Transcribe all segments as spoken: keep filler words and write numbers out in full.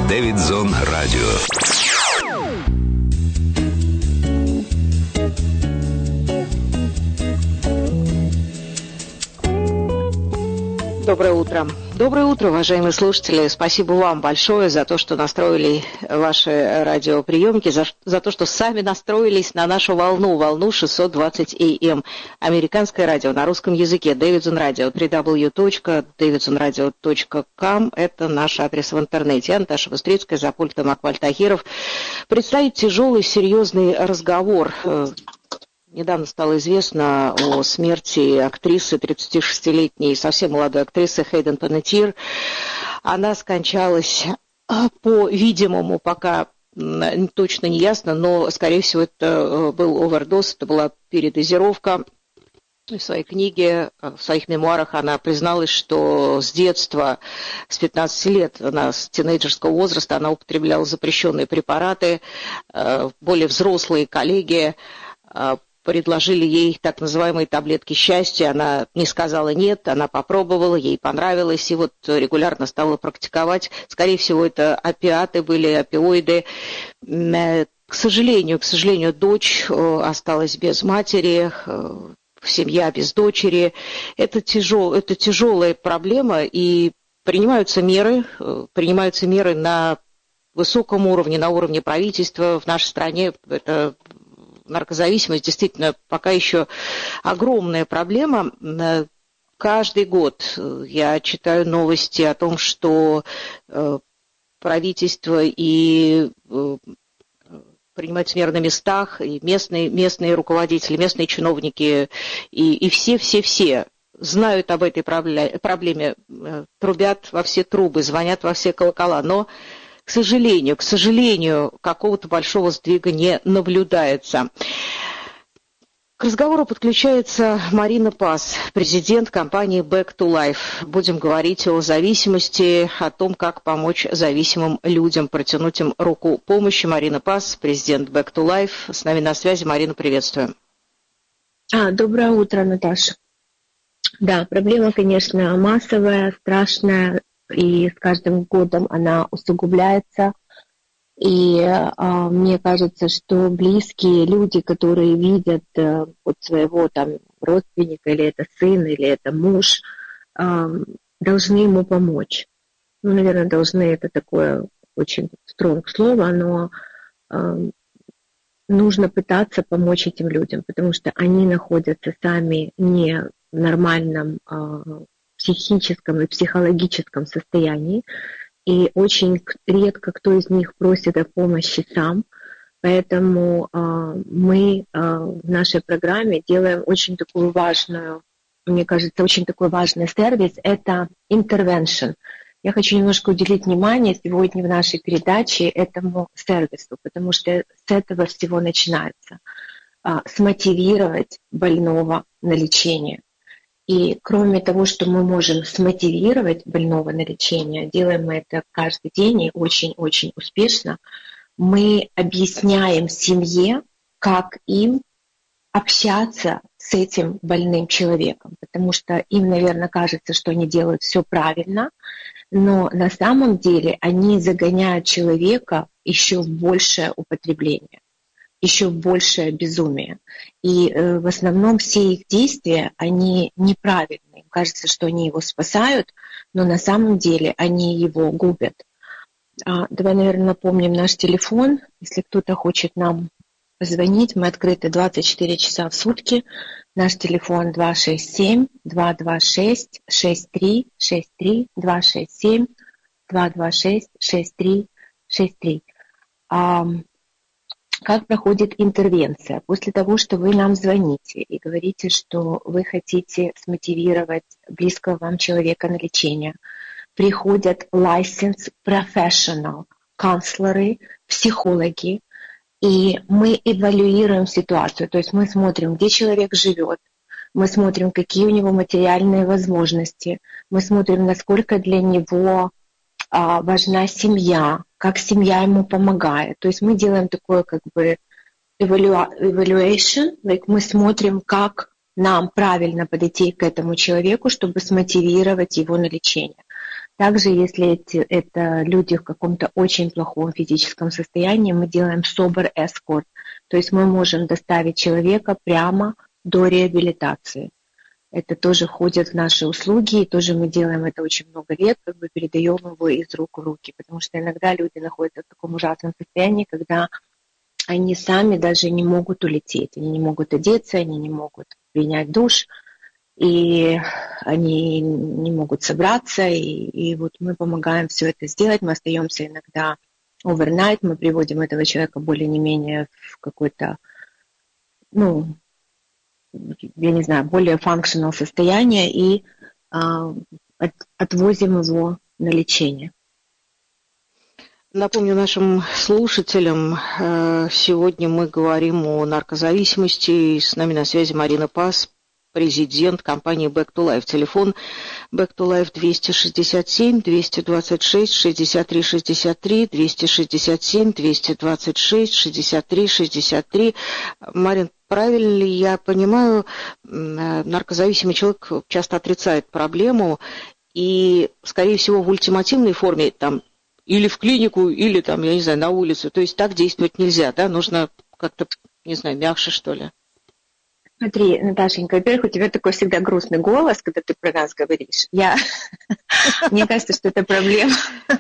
Дэвидсон Радио. Доброе утро. Доброе утро, уважаемые слушатели. Спасибо вам большое за то, что настроили ваши радиоприемники, за, за то, что сами настроились на нашу волну, волну шестьсот двадцать эй эм. Американское радио на русском языке, Дэвидсон Радио, дабл ю дабл ю дабл ю точка дэвидсон радио точка ком. Это наш адрес в интернете. Я Наташа Быстрицкая, за пультом Акмаль Тахиров. Предстоит тяжелый, серьезный разговор. Недавно стало известно о смерти актрисы, тридцатишестилетней, совсем молодой актрисы Хейден Панеттиер. Она скончалась, по-видимому, пока точно не ясно, но, скорее всего, это был овердоз, это была передозировка. В своей книге, в своих мемуарах она призналась, что с детства, с пятнадцати лет, она с тинейджерского возраста, она употребляла запрещенные препараты. Более взрослые коллеги предложили ей так называемые таблетки счастья, она не сказала нет, она попробовала, ей понравилось, и вот регулярно стала практиковать. Скорее всего, это опиаты были, опиоиды. К сожалению, к сожалению, дочь осталась без матери, семья без дочери. Это, тяжел, это тяжелая проблема, и принимаются меры, принимаются меры на высоком уровне, на уровне правительства в нашей стране. Это наркозависимость действительно пока еще огромная проблема. Каждый год я читаю новости о том, что правительство и принимают меры на местах, и местные, местные руководители, местные чиновники, и, и все-все-все знают об этой проблеме, трубят во все трубы, звонят во все колокола, но К сожалению, к сожалению, какого-то большого сдвига не наблюдается. К разговору подключается Марина Пас, президент компании Back to Life. Будем говорить о зависимости, о том, как помочь зависимым людям, протянуть им руку помощи. Марина Пас, президент Back to Life, с нами на связи. Марина, приветствую. А, доброе утро, Наташа. Да, проблема, конечно, массовая, страшная. И с каждым годом она усугубляется. И а, мне кажется, что близкие люди, которые видят а, вот своего там родственника, или это сын, или это муж, а, должны ему помочь. Ну, наверное, должны, это такое очень стронг слово, но а, нужно пытаться помочь этим людям, потому что они находятся сами не в нормальном а, психическом и психологическом состоянии, и очень редко кто из них просит о помощи сам, поэтому э, мы э, в нашей программе делаем очень такую важную, мне кажется, очень такой важный сервис, это intervention. Я хочу немножко уделить внимание сегодня в нашей передаче этому сервису, потому что с этого всего начинается, э, смотивировать больного на лечение. И кроме того, что мы можем смотивировать больного на лечение, делаем мы это каждый день и очень-очень успешно, мы объясняем семье, как им общаться с этим больным человеком, потому что им, наверное, кажется, что они делают все правильно, но на самом деле они загоняют человека еще в большее употребление, еще большее безумие. И э, в основном все их действия, они неправильные. Им кажется, что они его спасают, но на самом деле они его губят. А, давай, наверное, напомним наш телефон. Если кто-то хочет нам позвонить, мы открыты двадцать четыре часа в сутки. Наш телефон два шесть семь два два шесть шесть три шесть три, два шесть семь два два шесть шесть три шесть три. А, Как проходит интервенция? После того, что вы нам звоните и говорите, что вы хотите смотивировать близкого вам человека на лечение, приходят licensed professional, канцлеры, психологи, и мы эвалюируем ситуацию. То есть мы смотрим, где человек живет, мы смотрим, какие у него материальные возможности, мы смотрим, насколько для него а, важна семья, как семья ему помогает. То есть мы делаем такое как бы evaluation, like мы смотрим, как нам правильно подойти к этому человеку, чтобы смотивировать его на лечение. Также, если эти, это люди в каком-то очень плохом физическом состоянии, мы делаем собор эскорт, то есть мы можем доставить человека прямо до реабилитации. Это тоже входит в наши услуги, и тоже мы делаем это очень много лет, как бы передаем его из рук в руки, потому что иногда люди находятся в таком ужасном состоянии, когда они сами даже не могут улететь, они не могут одеться, они не могут принять душ, и они не могут собраться, и, и вот мы помогаем все это сделать, мы остаемся иногда overnight, мы приводим этого человека более-не-менее в какой-то, ну, я не знаю, более functional состояние и а, от, отвозим его на лечение. Напомню нашим слушателям, сегодня мы говорим о наркозависимости, и с нами на связи Марина Пас, президент компании Back to Life. Телефон Back to Life двести шестьдесят семь двести двадцать шесть шестьдесят три шестьдесят три, двести шестьдесят семь двести двадцать шесть шестьдесят три шестьдесят три. Марин, правильно ли я понимаю, наркозависимый человек часто отрицает проблему и, скорее всего, в ультимативной форме, там, или в клинику, или, там, я не знаю, на улицу. То есть так действовать нельзя, да? Нужно как-то, не знаю, мягче, что ли. Смотри, Наташенька, во-первых, у тебя такой всегда грустный голос, когда ты про нас говоришь. Я... Мне кажется, что эта проблема...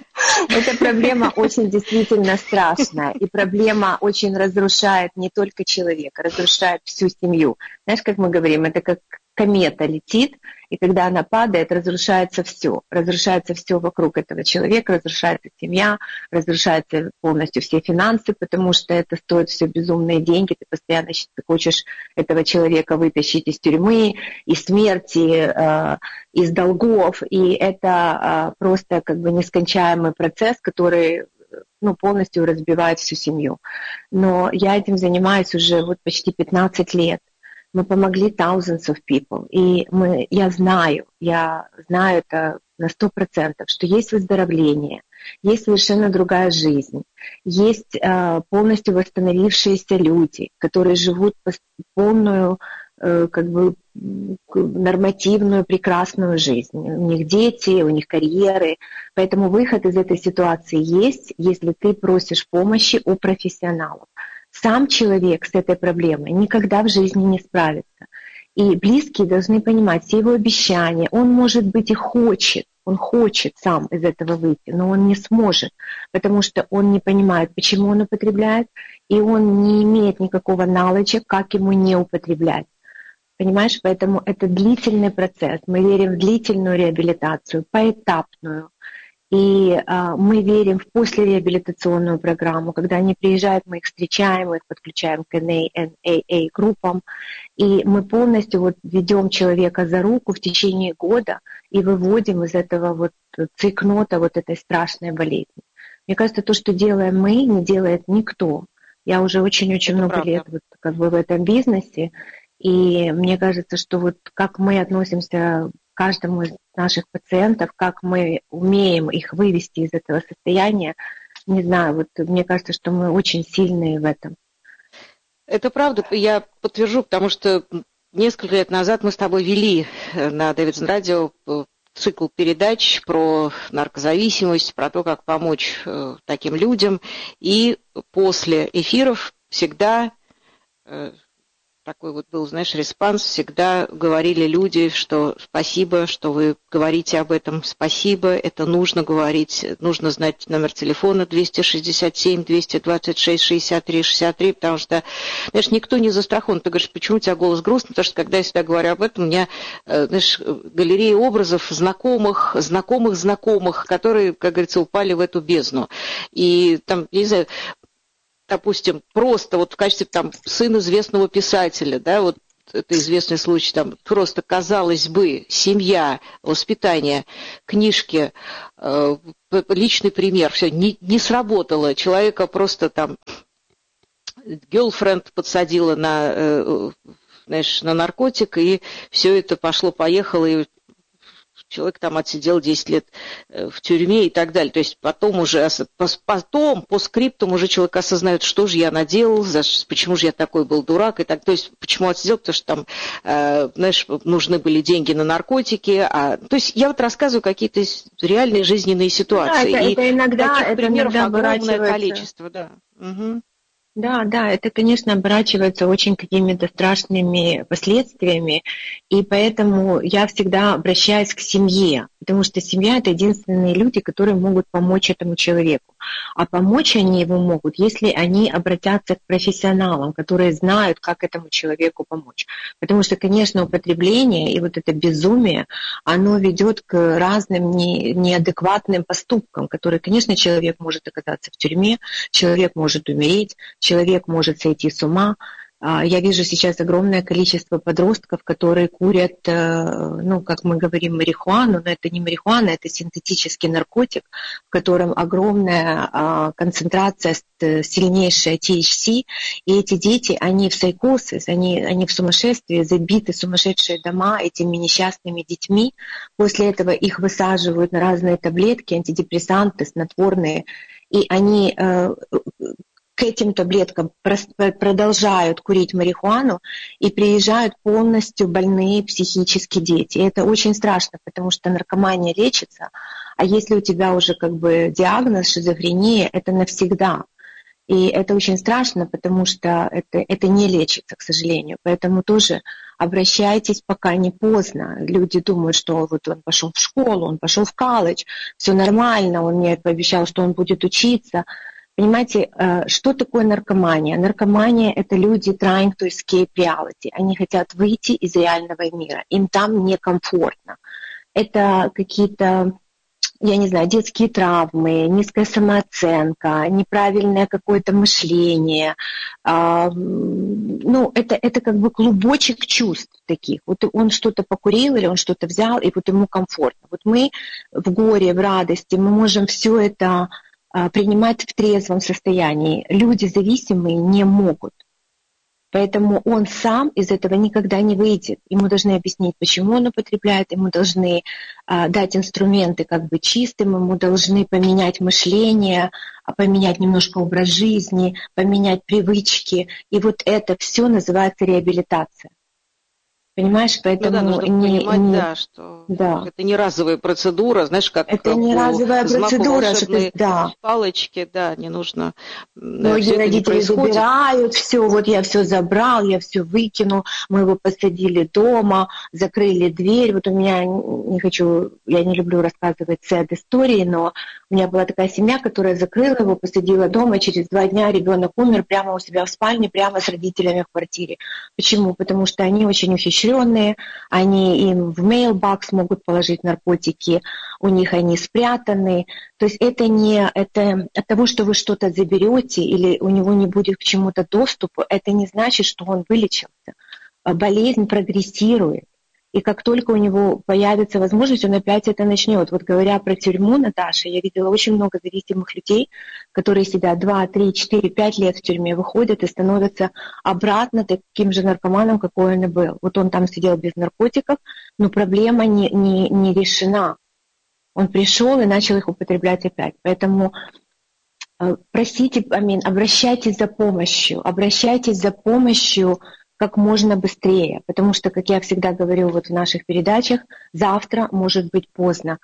Эта проблема очень действительно страшная. И проблема очень разрушает не только человека, разрушает всю семью. Знаешь, как мы говорим, это как комета летит, и когда она падает, разрушается все. Разрушается все вокруг этого человека, разрушается семья, разрушаются полностью все финансы, потому что это стоит все безумные деньги. Ты постоянно хочешь этого человека вытащить из тюрьмы, из смерти, э, из долгов. И это э, просто как бы нескончаемый процесс, который ну, полностью разбивает всю семью. Но я этим занимаюсь уже вот почти пятнадцать лет. Мы помогли thousands of people. И мы, я знаю, я знаю это на сто процентов, что есть выздоровление, есть совершенно другая жизнь, есть э, полностью восстановившиеся люди, которые живут полную, э, как бы, нормативную, прекрасную жизнь. У них дети, у них карьеры. Поэтому выход из этой ситуации есть, если ты просишь помощи у профессионалов. Сам человек с этой проблемой никогда в жизни не справится. И близкие должны понимать все его обещания. Он, может быть, и хочет, он хочет сам из этого выйти, но он не сможет, потому что он не понимает, почему он употребляет, и он не имеет никакого knowledge, как ему не употреблять. Понимаешь, поэтому это длительный процесс. Мы верим в длительную реабилитацию, поэтапную. И а, мы верим в послереабилитационную программу. Когда они приезжают, мы их встречаем, мы их подключаем к эн эй эн эй эй группам. И мы полностью вот ведем человека за руку в течение года и выводим из этого вот цикнота, вот этой страшной болезни. Мне кажется, то, что делаем мы, не делает никто. Я уже очень-очень много правда. лет вот, как бы в этом бизнесе. И мне кажется, что вот как мы относимся к каждому из наших пациентов, как мы умеем их вывести из этого состояния, не знаю, вот мне кажется, что мы очень сильные в этом. Это правда, я подтвержу, потому что несколько лет назад мы с тобой вели на Davidson Radio цикл передач про наркозависимость, про то, как помочь таким людям. И после эфиров всегда такой вот был, знаешь, респонс, всегда говорили люди, что спасибо, что вы говорите об этом, спасибо, это нужно говорить, нужно знать номер телефона двести шестьдесят семь двести двадцать шесть шестьдесят три шестьдесят три, потому что, знаешь, никто не застрахован. Ты говоришь, почему у тебя голос грустный? Потому что, когда я всегда говорю об этом, у меня, знаешь, галерея образов знакомых, знакомых, знакомых, которые, как говорится, упали в эту бездну. И там, я не знаю, допустим, просто вот в качестве там сын известного писателя, да, вот это известный случай, там просто, казалось бы, семья, воспитание, книжки, э, личный пример, все не, не сработало, человека просто там girlfriend подсадила на, э, знаешь, на наркотик, и все это пошло-поехало, и человек там отсидел десять лет в тюрьме и так далее. То есть потом уже, потом, по скриптум уже человек осознает, что же я наделал, почему же я такой был дурак. И так, то есть почему отсидел, потому что там, знаешь, нужны были деньги на наркотики. А, то есть я вот рассказываю какие-то реальные жизненные ситуации. Да, это, и это иногда, таких это примеров иногда огромное количество. Да. Угу. Да, да, это, конечно, оборачивается очень какими-то страшными последствиями, и поэтому я всегда обращаюсь к семье, потому что семья – это единственные люди, которые могут помочь этому человеку. А помочь они ему могут, если они обратятся к профессионалам, которые знают, как этому человеку помочь. Потому что, конечно, употребление и вот это безумие, оно ведет к разным не, неадекватным поступкам, которые, конечно, человек может оказаться в тюрьме, человек может умереть, человек может сойти с ума. Я вижу сейчас огромное количество подростков, которые курят, ну, как мы говорим, марихуану, но это не марихуана, это синтетический наркотик, в котором огромная концентрация, сильнейшая ти эйч си, и эти дети, они в сайкозис, они, они в сумасшествии, забиты сумасшедшие дома этими несчастными детьми. После этого их высаживают на разные таблетки, антидепрессанты, снотворные, и они к этим таблеткам продолжают курить марихуану и приезжают полностью больные психически дети. И это очень страшно, потому что наркомания лечится, а если у тебя уже как бы диагноз шизофрения, это навсегда. И это очень страшно, потому что это, это не лечится, к сожалению. Поэтому тоже обращайтесь, пока не поздно. Люди думают, что вот он пошел в школу, он пошел в колледж, все нормально, он мне пообещал, что он будет учиться. Понимаете, что такое наркомания? Наркомания – это люди trying to escape reality. Они хотят выйти из реального мира. Им там некомфортно. Это какие-то, я не знаю, детские травмы, низкая самооценка, неправильное какое-то мышление. Ну, это, это как бы клубочек чувств таких. Вот он что-то покурил или он что-то взял, и вот ему комфортно. Вот мы в горе, в радости, мы можем все это принимать в трезвом состоянии. Люди зависимые не могут. Поэтому он сам из этого никогда не выйдет. Ему должны объяснить, почему он употребляет, ему должны а, дать инструменты как бы чистым, ему должны поменять мышление, поменять немножко образ жизни, поменять привычки. И вот это все называется реабилитация. Понимаешь, поэтому... Ну да, нужно не, понимать, не, да, что да. это не разовая процедура, знаешь, как это не разовая процедура, что ты, да. палочки, да, не нужно. Многие родители забирают все, вот я все забрал, я все выкинул, мы его посадили дома, закрыли дверь. Вот у меня, не хочу, я не люблю рассказывать sad истории, но у меня была такая семья, которая закрыла его, посадила дома, и через два дня ребенок умер прямо у себя в спальне, прямо с родителями в квартире. Почему? Потому что они очень ухищренные, они им в mailbox могут положить наркотики, у них они спрятаны. То есть это не это от того, что вы что-то заберете или у него не будет к чему-то доступа, это не значит, что он вылечился. Болезнь прогрессирует. И как только у него появится возможность, он опять это начнет. Вот говоря про тюрьму, Наташа, я видела очень много зависимых людей, которые сидят два, три, четыре, пять лет в тюрьме, выходят и становятся обратно таким же наркоманом, какой он и был. Вот он там сидел без наркотиков, но проблема не, не, не решена. Он пришел и начал их употреблять опять. Поэтому просите, амин, обращайтесь за помощью, обращайтесь за помощью как можно быстрее, потому что, как я всегда говорю вот в наших передачах, завтра может быть поздно.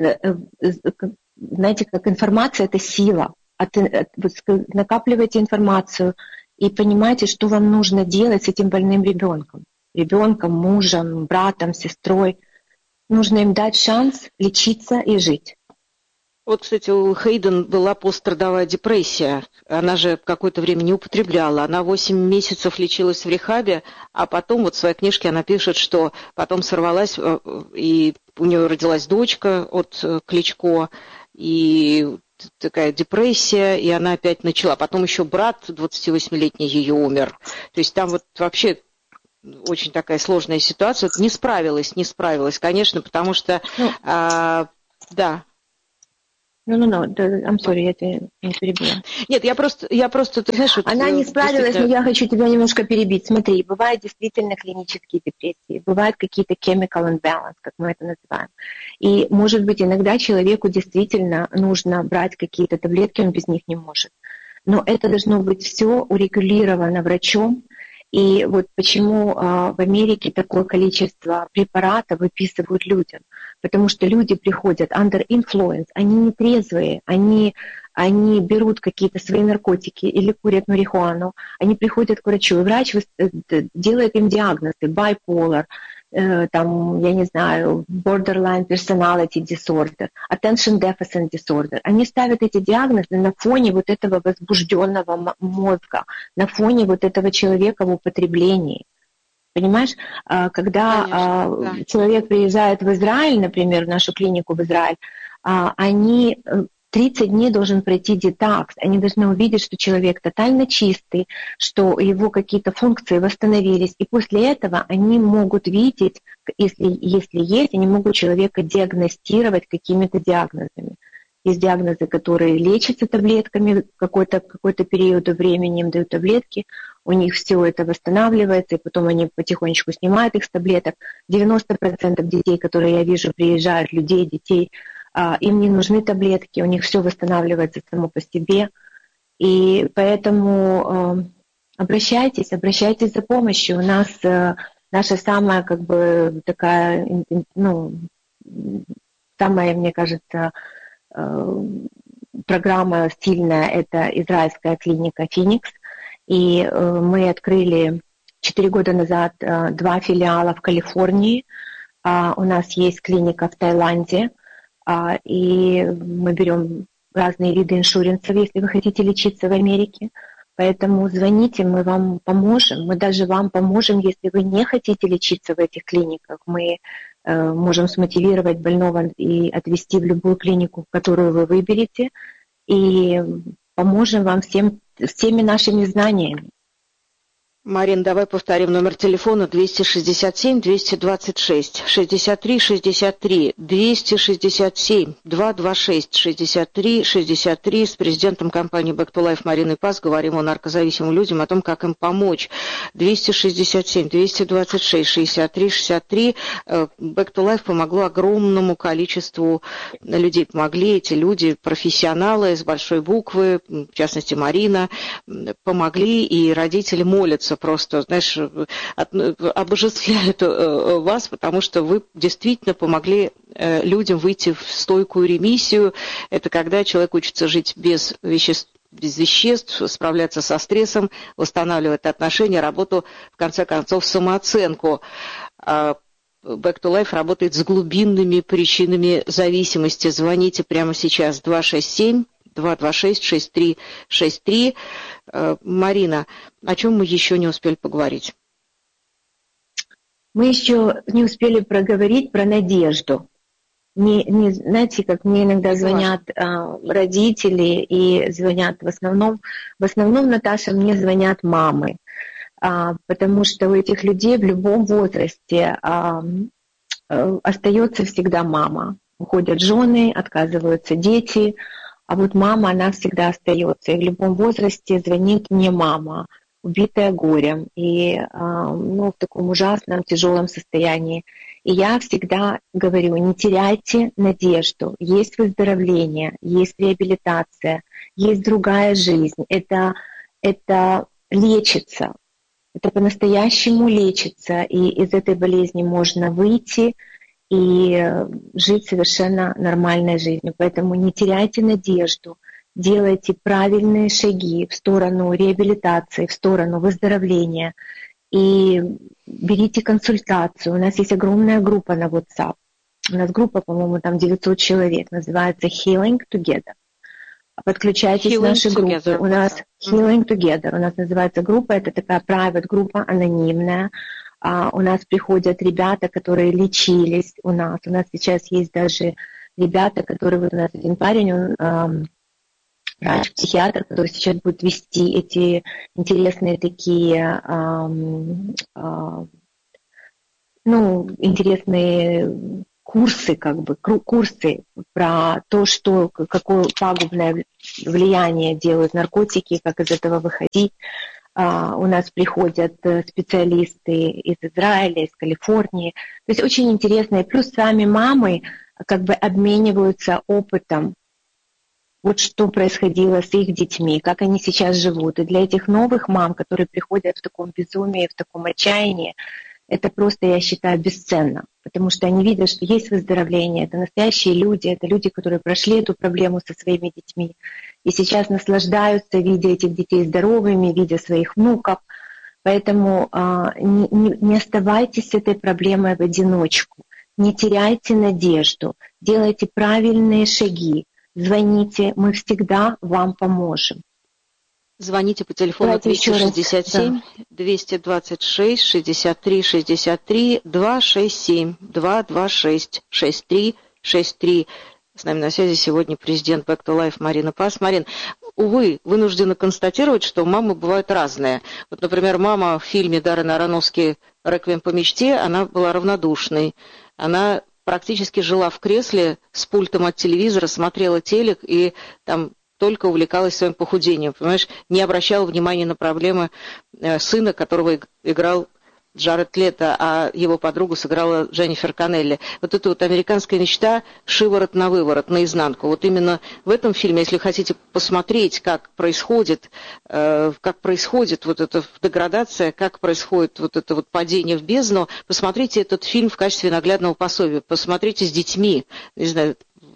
Знаете, как информация – это сила. Накапливайте информацию и понимайте, что вам нужно делать с этим больным ребенком. Ребенком, мужем, братом, сестрой. Нужно им дать шанс лечиться и жить. Вот, кстати, у Хейден была пострадовая депрессия. Она же какое-то время не употребляла. Она восемь месяцев лечилась в рехабе, а потом вот в своей книжке она пишет, что потом сорвалась, и у нее родилась дочка от Кличко, и такая депрессия, и она опять начала. Потом еще брат двадцативосьмилетний ее умер. То есть там вот вообще очень такая сложная ситуация. Вот не справилась, не справилась, конечно, потому что... Ну, а, да... Ну, ну, ну, I'm sorry, я тебя не перебила. Нет, я просто, я просто, ты знаешь, вот, она не справилась, действительно... но я хочу тебя немножко перебить. Смотри, бывают действительно клинические депрессии, бывают какие-то chemical imbalance, как мы это называем. И, может быть, иногда человеку действительно нужно брать какие-то таблетки, он без них не может. Но это должно быть все урегулировано врачом. И вот почему а, в Америке такое количество препаратов выписывают людям. Потому что люди приходят under influence, они не трезвые, они, они берут какие-то свои наркотики или курят марихуану, они приходят к врачу, и врач делает им диагнозы, bipolar, э, там, я не знаю, borderline personality disorder, attention deficit disorder. Они ставят эти диагнозы на фоне вот этого возбужденного мозга, на фоне вот этого человека в употреблении. Понимаешь, когда Конечно, да. человек приезжает в Израиль, например, в нашу клинику в Израиль, они тридцать дней должен пройти детокс, они должны увидеть, что человек тотально чистый, что его какие-то функции восстановились, и после этого они могут видеть, если, если есть, они могут человека диагностировать какими-то диагнозами. Есть диагнозы, которые лечатся таблетками какой-то, какой-то период времени, им дают таблетки, у них все это восстанавливается, и потом они потихонечку снимают их с таблеток. девяносто процентов детей, которые я вижу, приезжают, людей, детей, им не нужны таблетки, у них все восстанавливается само по себе. И поэтому обращайтесь, обращайтесь за помощью. У нас наша самая, как бы, такая, ну, самая, мне кажется, программа сильная, это израильская клиника «Феникс». И мы открыли четыре года назад два филиала в Калифорнии. У нас есть клиника в Таиланде. И мы берем разные виды иншуренсов, если вы хотите лечиться в Америке. Поэтому звоните, мы вам поможем. Мы даже вам поможем, если вы не хотите лечиться в этих клиниках. Мы э, можем смотивировать больного и отвезти в любую клинику, которую вы выберете. И поможем вам всем, всеми нашими знаниями. Марин, давай повторим номер телефона двести шестьдесят семь двести двадцать шесть шестьдесят три шестьдесят три двести шестьдесят семь двести двадцать шесть шестьдесят три шестьдесят три. С президентом компании Back to Life Мариной Пас говорим о наркозависимым людям, о том, как им помочь. двести шестьдесят семь двести двадцать шесть шестьдесят три шестьдесят три. Back to Life помогло огромному количеству людей. Помогли эти люди, профессионалы с большой буквы, в частности Марина, помогли, и родители молятся, просто, знаешь, обожествляют вас, потому что вы действительно помогли людям выйти в стойкую ремиссию. Это когда человек учится жить без веществ, без веществ, справляться со стрессом, восстанавливать отношения, работу, в конце концов, самооценку. Back to Life работает с глубинными причинами зависимости. Звоните прямо сейчас два шесть семь два два шесть шесть три шесть три. Марина, о чем мы еще не успели поговорить? Мы еще не успели проговорить про надежду. Не, не, знаете, как мне иногда звонят а, родители и звонят в основном, в основном, Наташа, мне звонят мамы, а, потому что у этих людей в любом возрасте а, а, остается всегда мама. Уходят жены, отказываются дети. А вот мама, она всегда остается. И в любом возрасте звонит мне мама, убитая горем, и ну, в таком ужасном, тяжелом состоянии. И я всегда говорю, не теряйте надежду. Есть выздоровление, есть реабилитация, есть другая жизнь. Это, это лечится. Это по-настоящему лечится. И из этой болезни можно выйти и жить совершенно нормальной жизнью. Поэтому не теряйте надежду, делайте правильные шаги в сторону реабилитации, в сторону выздоровления и берите консультацию. У нас есть огромная группа на WhatsApp. У нас группа, по-моему, там девятьсот человек, называется Healing Together. Подключайтесь в наши группы. У нас Healing Together. У нас называется группа, это такая private группа, анонимная. Uh, у нас приходят ребята, которые лечились у нас. У нас сейчас есть даже ребята, которые, вот у нас один парень, он um, врач-психиатр, который сейчас будет вести эти интересные такие, um, uh, ну, интересные курсы, как бы, курсы про то, что, какое пагубное влияние делают наркотики, как из этого выходить. Uh, у нас приходят специалисты из Израиля, из Калифорнии. То есть очень интересно. И плюс сами мамы как бы обмениваются опытом. Вот что происходило с их детьми, как они сейчас живут. И для этих новых мам, которые приходят в таком безумии, в таком отчаянии, это просто, я считаю, бесценно. Потому что они видят, что есть выздоровление. Это настоящие люди, это люди, которые прошли эту проблему со своими детьми. И сейчас наслаждаются, видя этих детей здоровыми, видя своих внуков. Поэтому а, не, не, не оставайтесь с этой проблемой в одиночку. Не теряйте надежду. Делайте правильные шаги. Звоните, мы всегда вам поможем. Звоните по телефону триста шестьдесят семь двести двадцать шесть шестьдесят три шестьдесят три два шесть семь два два шесть шесть три шесть три. С нами на связи сегодня президент Back to Life Марина Пас. Марин, увы, вынуждена констатировать, что мамы бывают разные. Вот, например, мама в фильме Даррена Аронофски «Реквием по мечте», она была равнодушной. Она практически жила в кресле с пультом от телевизора, смотрела телек и там только увлекалась своим похудением, понимаешь, не обращала внимания на проблемы сына, которого играл Джаред Лето, а его подругу сыграла Дженнифер Коннелли. Вот эта вот американская мечта шиворот на выворот, наизнанку. Вот именно в этом фильме, если хотите посмотреть, как происходит, э, как происходит вот эта деградация, как происходит вот это вот падение в бездну, посмотрите этот фильм в качестве наглядного пособия, посмотрите с детьми, не знаю,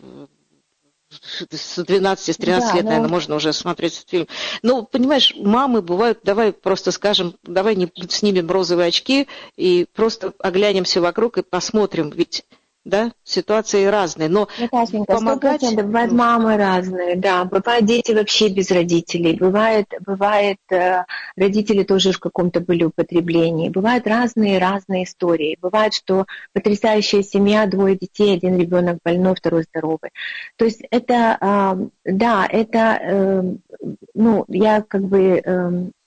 с двенадцати, с тринадцати да, лет, но... наверное, можно уже смотреть этот фильм. Но, понимаешь, мамы бывают, давай просто скажем, давай не снимем розовые очки и просто оглянемся вокруг и посмотрим, ведь, да, ситуации разные, но Наташенька, помогать... сто процентов бывают мамы разные, да, бывают дети вообще без родителей, бывает, бывает э, родители тоже в каком-то были употреблении, бывают разные-разные истории, бывает, что потрясающая семья, двое детей, один ребенок больной, второй здоровый. То есть это, э, да, это, э, ну, я как бы э,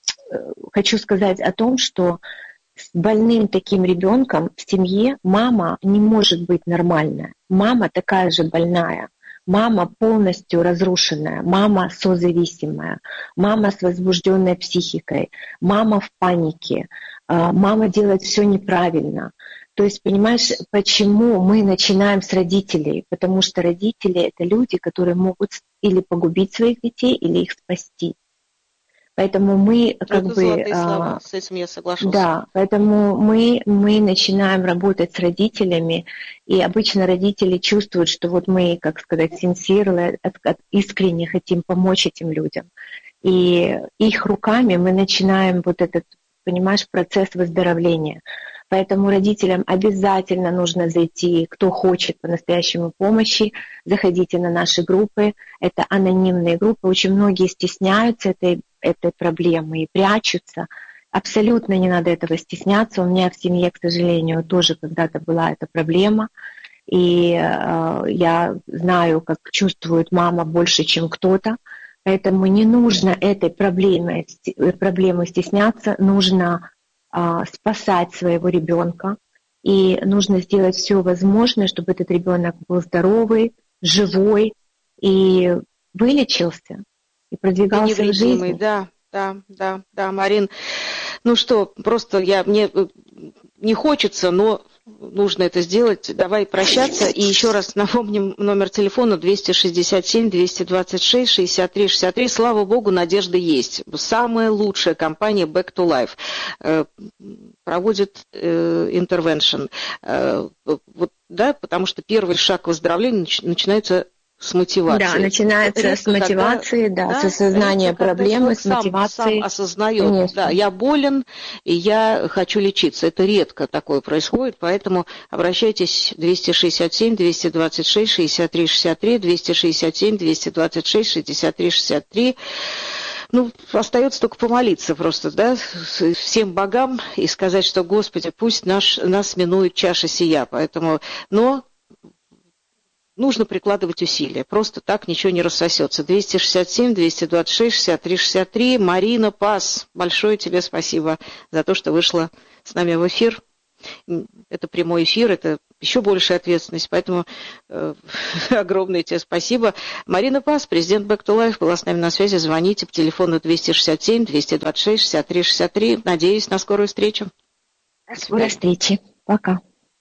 хочу сказать о том, что с больным таким ребенком в семье мама не может быть нормальная. Мама такая же больная. Мама полностью разрушенная. Мама созависимая. Мама с возбужденной психикой. Мама в панике. Мама делает все неправильно. То есть, понимаешь, почему мы начинаем с родителей? Потому что родители — это люди, которые могут или погубить своих детей, или их спасти. Поэтому мы как Это бы... золотые слова, с этим я соглашусь. Да, поэтому мы, мы начинаем работать с родителями, и обычно родители чувствуют, что вот мы, как сказать, синсирли, искренне хотим помочь этим людям. И их руками мы начинаем вот этот, понимаешь, процесс выздоровления. Поэтому родителям обязательно нужно зайти, кто хочет по-настоящему помощи, заходите на наши группы. Это анонимные группы. Очень многие стесняются этой, этой проблемы и прячутся. Абсолютно не надо этого стесняться. У меня в семье, к сожалению, тоже когда-то была эта проблема. И э, я знаю, как чувствует мама больше, чем кто-то. Поэтому не нужно этой проблемой, проблемой стесняться, нужно спасать своего ребенка, и нужно сделать все возможное, чтобы этот ребенок был здоровый, живой и вылечился и продвигался и в жизни. Да, да, да, да, Марин. Ну что, просто я мне не хочется, но нужно это сделать. Давай прощаться. И еще раз напомним номер телефона двести шестьдесят семь двести двадцать шесть шестьдесят три шестьдесят три. Слава Богу, надежда есть. Самая лучшая компания Back to Life э, проводит э, intervention. Э, вот, да, потому что первый шаг к выздоровлению нач- начинается с мотивации. Да, начинается редко, с мотивации, когда, да, да, с осознания редко, проблемы, с мотивацией. Сам, сам осознает, да, я болен, и я хочу лечиться. Это редко такое происходит, поэтому обращайтесь двести шестьдесят семь двести двадцать шесть шестьдесят три шестьдесят три, двести шестьдесят семь двести двадцать шесть шестьдесят три шестьдесят три. Ну, остается только помолиться просто, да, всем богам и сказать, что, Господи, пусть наш, нас минует чаша сия. Поэтому, но нужно прикладывать усилия. Просто так ничего не рассосется. двести шестьдесят семь двести двадцать шесть шестьдесят три шестьдесят три. Марина Пас, большое тебе спасибо за то, что вышла с нами в эфир. Это прямой эфир, это еще большая ответственность. Поэтому э, огромное тебе спасибо. Марина Пас, президент Back to Life, была с нами на связи. Звоните по телефону двести шестьдесят семь двести двадцать шесть шестьдесят три шестьдесят три. Надеюсь на скорую встречу. До скорой встречи. Пока.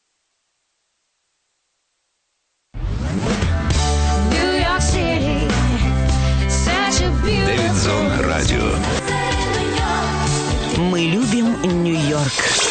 Дэвидсон Радио. Мы любим Нью-Йорк.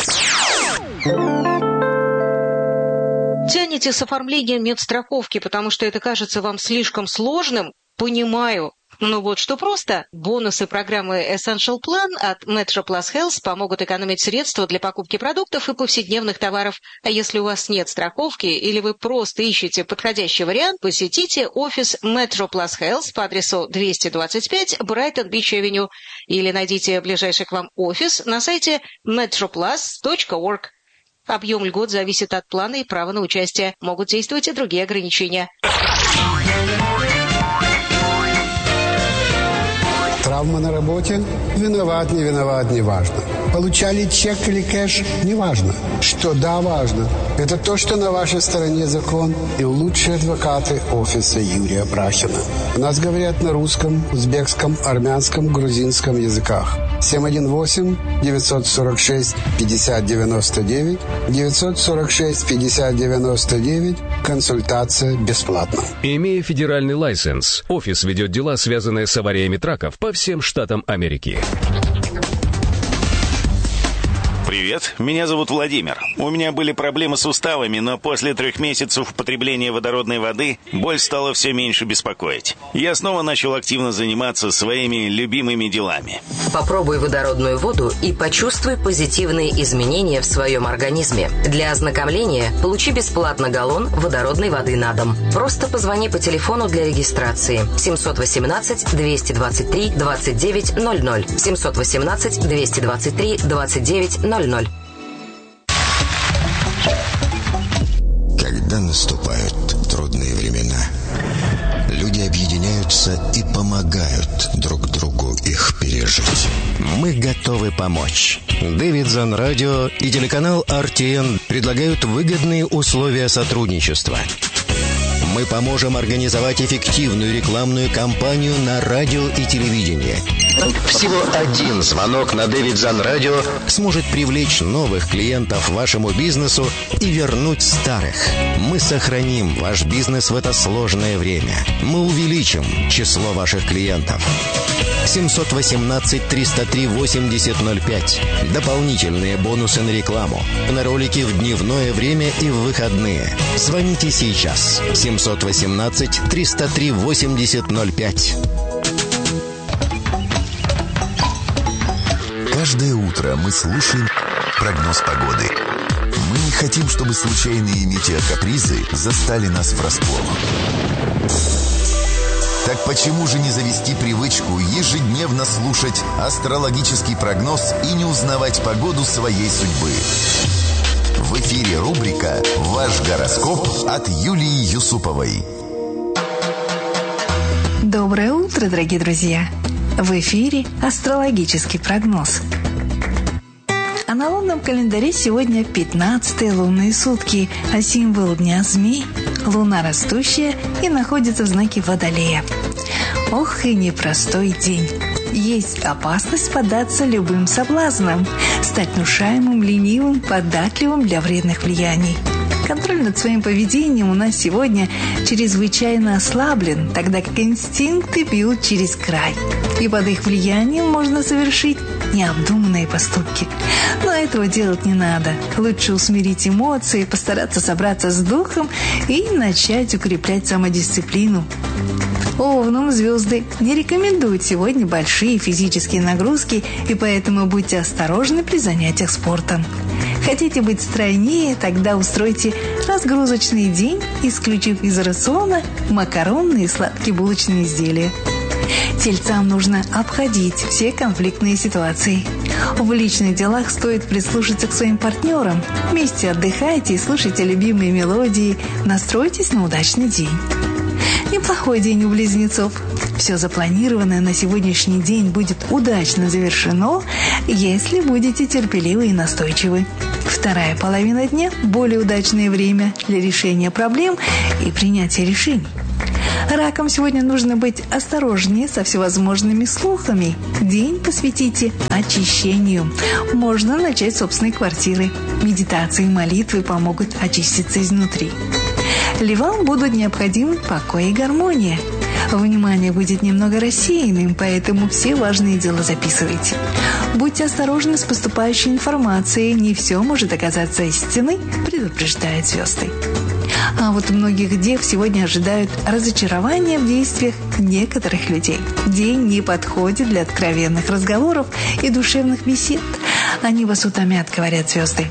Тянете с оформлением медстраховки, потому что это кажется вам слишком сложным? Понимаю. Ну вот что просто. Бонусы программы Essential Plan от Metro Plus Health помогут экономить средства для покупки продуктов и повседневных товаров. А если у вас нет страховки или вы просто ищете подходящий вариант, посетите офис Metro Plus Health по адресу двести двадцать пять Brighton Beach Avenue или найдите ближайший к вам офис на сайте метро плас точка орг. Объем льгот зависит от плана и права на участие. Могут действовать и другие ограничения. Травма на работе? Виноват, не виноват, не важно. Получали чек или кэш? Не важно. Что да, важно. Это то, что на вашей стороне закон и лучшие адвокаты офиса Юрия Брахина. У нас говорят на русском, узбекском, армянском, грузинском языках. семь один восемь девятьсот сорок шесть пятьдесят девяносто девять девятьсот сорок шесть пятьдесят девяносто девять. Консультация бесплатна. Имея федеральный лайсенс, офис ведет дела, связанные с авариями траков по всем штатам Америки. Привет, меня зовут Владимир. У меня были проблемы с суставами, но после трех месяцев употребления водородной воды боль стала все меньше беспокоить. Я снова начал активно заниматься своими любимыми делами. Попробуй водородную воду и почувствуй позитивные изменения в своем организме. Для ознакомления получи бесплатно галлон водородной воды на дом. Просто позвони по телефону для регистрации семь один восемь двести двадцать три двадцать девять ноль ноль семь один восемь двести двадцать три двадцать девять ноль ноль. Когда наступают трудные времена, люди объединяются и помогают друг другу их пережить. Мы готовы помочь. Дэвидсон Радио и телеканал ар ти эн предлагают выгодные условия сотрудничества. Мы поможем организовать эффективную рекламную кампанию на радио и телевидении. Всего один звонок на Дэвидсон Радио сможет привлечь новых клиентов вашему бизнесу и вернуть старых. Мы сохраним ваш бизнес в это сложное время. Мы увеличим число ваших клиентов. семь один восемь триста три восемьдесят ноль пять. Дополнительные бонусы на рекламу. На ролики в дневное время и в выходные. Звоните сейчас. семь один восемь триста три восемьдесят ноль пять. Каждое утро мы слушаем прогноз погоды. Мы не хотим, чтобы случайные метеокапризы застали нас врасплох. Так почему же не завести привычку ежедневно слушать астрологический прогноз и не узнавать погоду своей судьбы? В эфире рубрика «Ваш гороскоп» от Юлии Юсуповой. Доброе утро, дорогие друзья! В эфире астрологический прогноз. А на лунном календаре сегодня пятнадцатые лунные сутки, а символ дня змей – луна растущая и находится в знаке Водолея. Ох и непростой день. Есть опасность поддаться любым соблазнам, стать внушаемым, ленивым, податливым для вредных влияний. Контроль над своим поведением у нас сегодня чрезвычайно ослаблен, тогда как инстинкты бьют через край. И под их влиянием можно совершить необдуманные поступки. Но этого делать не надо. Лучше усмирить эмоции, постараться собраться с духом и начать укреплять самодисциплину. Овнам звезды не рекомендуют сегодня большие физические нагрузки, и поэтому будьте осторожны при занятиях спортом. Хотите быть стройнее, тогда устройте разгрузочный день, исключив из рациона макаронные и сладкие булочные изделия. Тельцам нужно обходить все конфликтные ситуации. В личных делах стоит прислушаться к своим партнерам. Вместе отдыхайте и слушайте любимые мелодии. Настройтесь на удачный день. Неплохой день у близнецов. Все запланированное на сегодняшний день будет удачно завершено, если будете терпеливы и настойчивы. Вторая половина дня – более удачное время для решения проблем и принятия решений. Ракам сегодня нужно быть осторожнее со всевозможными слухами. День посвятите очищению. Можно начать с собственной квартиры. Медитации и молитвы помогут очиститься изнутри. Львам будут необходимы покой и гармония. Внимание будет немного рассеянным, поэтому все важные дела записывайте. Будьте осторожны с поступающей информацией. Не все может оказаться истиной, предупреждают звезды. А вот многих дев сегодня ожидают разочарования в действиях некоторых людей. День не подходит для откровенных разговоров и душевных бесед. Они вас утомят, говорят звезды.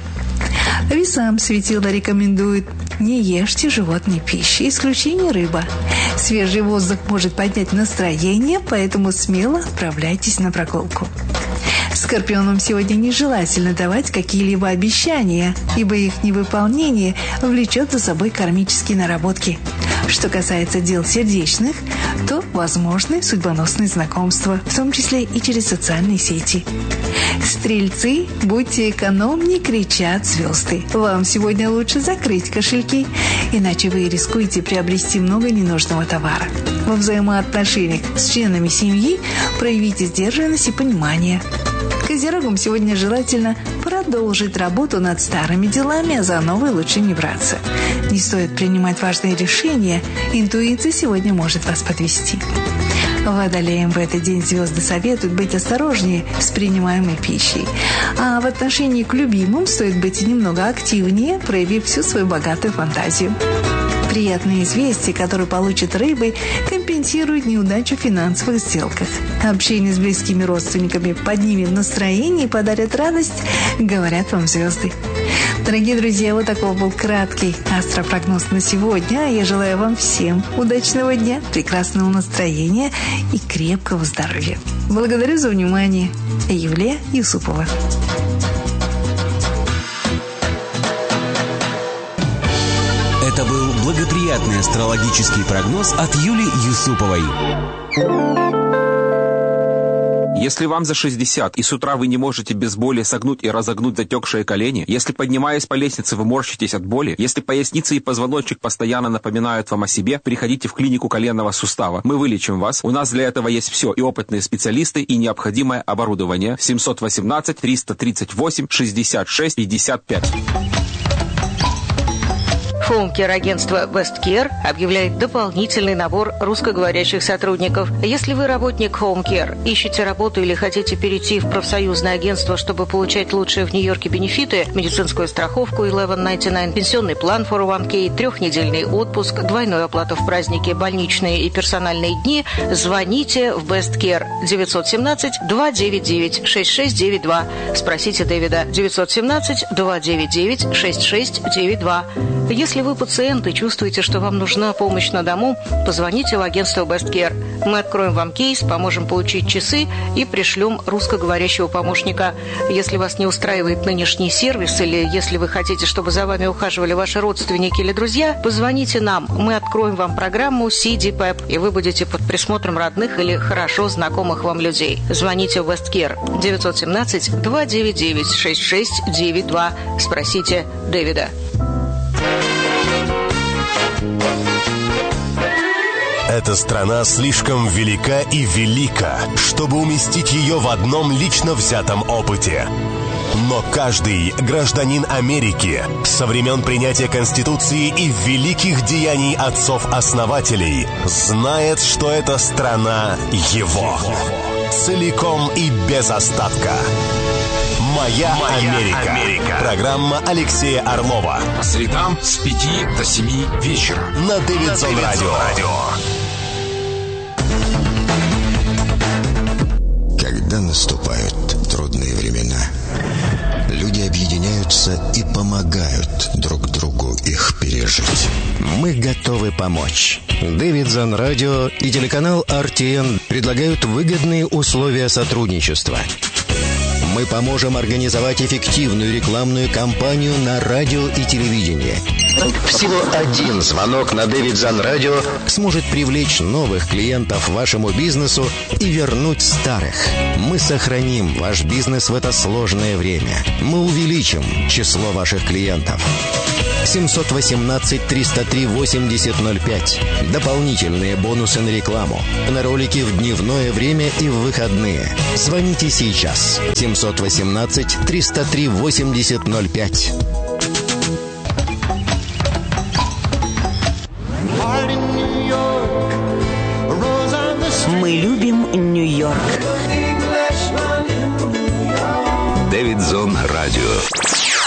Весам светило рекомендует: не ешьте животной пищи, исключение рыба. Свежий воздух может поднять настроение, поэтому смело отправляйтесь на прогулку. Скорпионам сегодня нежелательно давать какие-либо обещания, ибо их невыполнение влечет за собой кармические наработки. Что касается дел сердечных, то возможны судьбоносные знакомства, в том числе и через социальные сети. Стрельцы, будьте экономнее, кричат звезды. Вам сегодня лучше закрыть кошельки, иначе вы рискуете приобрести много ненужного товара. Во взаимоотношениях с членами семьи проявите сдержанность и понимание. Козерогам сегодня желательно продолжить работу над старыми делами, а за новые лучше не браться. Не стоит принимать важные решения, интуиция сегодня может вас подвести. Водолеям в этот день звезды советуют быть осторожнее с принимаемой пищей. А в отношении к любимым стоит быть немного активнее, проявив всю свою богатую фантазию. Приятные известия, которые получат рыбы, компенсируют неудачу в финансовых сделках. Общение с близкими родственниками поднимет настроение и подарит радость, говорят вам звезды. Дорогие друзья, вот такой был краткий астропрогноз на сегодня. Я желаю вам всем удачного дня, прекрасного настроения и крепкого здоровья. Благодарю за внимание. Юлия Юсупова. Это был благоприятный астрологический прогноз от Юлии Юсуповой. Если вам за шестьдесят, и с утра вы не можете без боли согнуть и разогнуть затекшие колени, если, поднимаясь по лестнице, вы морщитесь от боли, если поясница и позвоночник постоянно напоминают вам о себе, приходите в клинику коленного сустава. Мы вылечим вас. У нас для этого есть все: и опытные специалисты, и необходимое оборудование. семьсот восемнадцать триста тридцать восемь шестьдесят шесть пятьдесят пять. Хоум-кер-агентство Westcare объявляет дополнительный набор русскоговорящих сотрудников. Если вы работник Хоум-кер, ищете работу или хотите перейти в профсоюзное агентство, чтобы получать лучшие в Нью-Йорке бенефиты, медицинскую страховку eleven ninety-nine, пенсионный план фор о ван кей, трехнедельный отпуск, двойную оплату в праздники, больничные и персональные дни, звоните в Westcare девятьсот семнадцать два девять девять шесть шесть девять два. Спросите Дэвида. девятьсот семнадцать два девять девять шесть шесть девять два. Если вы пациент и чувствуете, что вам нужна помощь на дому, позвоните в агентство Westcare. Мы откроем вам кейс, поможем получить часы и пришлем русскоговорящего помощника. Если вас не устраивает нынешний сервис или если вы хотите, чтобы за вами ухаживали ваши родственники или друзья, позвоните нам. Мы откроем вам программу си ди пэп, и вы будете под присмотром родных или хорошо знакомых вам людей. Звоните в Westcare девятьсот семнадцать два девять девять шесть шесть девять два. Спросите Дэвида. Эта страна слишком велика и велика, чтобы уместить ее в одном лично взятом опыте. Но каждый гражданин Америки со времен принятия Конституции и великих деяний отцов-основателей знает, что эта страна его. Целиком и без остатка. «Моя, Моя Америка. Америка». Программа Алексея Орлова. По средам с пяти до семи вечера. На Дэвидсон Радио. Когда наступают трудные времена, люди объединяются и помогают друг другу их пережить. Мы готовы помочь. Дэвидсон Радио и телеканал ар ти эн предлагают выгодные условия сотрудничества. Мы поможем организовать эффективную рекламную кампанию на радио и телевидении. Всего один звонок на Davidson Radio сможет привлечь новых клиентов вашему бизнесу и вернуть старых. Мы сохраним ваш бизнес в это сложное время. Мы увеличим число ваших клиентов. семь один восемь триста три восемьдесят ноль пять. Дополнительные бонусы на рекламу. На ролики в дневное время и в выходные. Звоните сейчас. семь один восемь триста три восемьдесят ноль пять.